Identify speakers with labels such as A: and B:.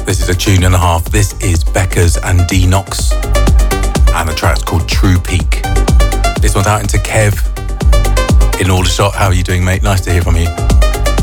A: This is a tune and a half. This is Beckers and D-Nox, and the track's called True Peak. This one's out into Kev in Aldershot. How are you doing, mate? Nice to hear from you.